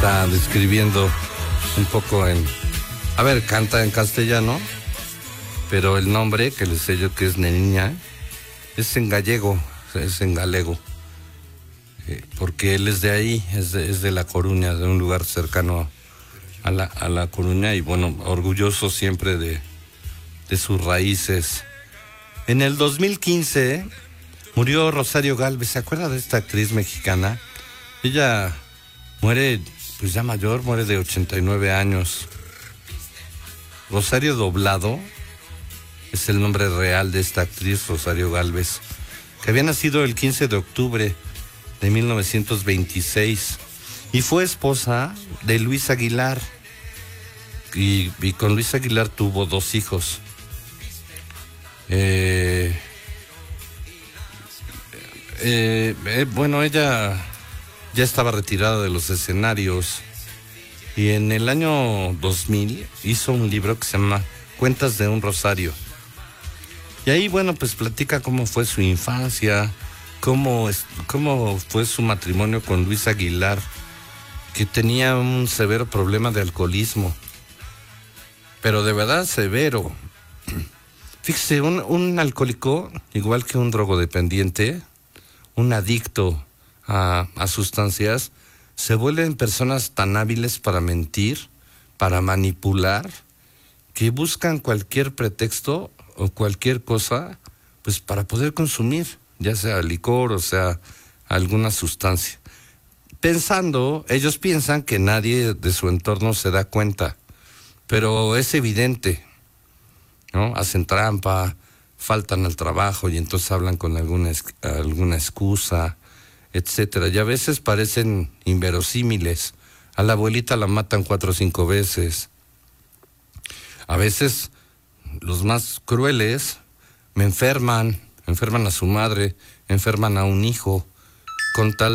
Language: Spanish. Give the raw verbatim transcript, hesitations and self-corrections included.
está describiendo un poco en... A ver, canta en castellano, pero el nombre que le sé yo que es Niña es en gallego, es en galego, eh, porque él es de ahí, es de, es de La Coruña, de un lugar cercano a la, a la Coruña, y bueno, orgulloso siempre de, de sus raíces. En el dos mil quince murió Rosario Gálvez. ¿Se acuerda de esta actriz mexicana? Ella muere, pues ya mayor, muere de ochenta y nueve años. Rosario Doblado es el nombre real de esta actriz, Rosario Gálvez, que había nacido el quince de octubre de mil novecientos veintiséis y fue esposa de Luis Aguilar. Y, y con Luis Aguilar tuvo dos hijos. Eh, eh, eh, bueno, ella ya estaba retirada de los escenarios y en el año dos mil hizo un libro que se llama Cuentas de un Rosario. Y ahí, bueno, pues platica cómo fue su infancia, cómo, es, cómo fue su matrimonio con Luis Aguilar, que tenía un severo problema de alcoholismo, pero de verdad severo. Fíjese, un, un alcohólico, igual que un drogodependiente, un adicto a, a sustancias, se vuelven personas tan hábiles para mentir, para manipular, que buscan cualquier pretexto o cualquier cosa, pues para poder consumir, ya sea licor o sea alguna sustancia. Pensando, ellos piensan que nadie de su entorno se da cuenta, pero es evidente, ¿no? Hacen trampa, faltan al trabajo y entonces hablan con alguna, alguna excusa, etcétera. Y a veces parecen inverosímiles. A la abuelita la matan cuatro o cinco veces. A veces los más crueles me enferman, enferman a su madre, enferman a un hijo, con tal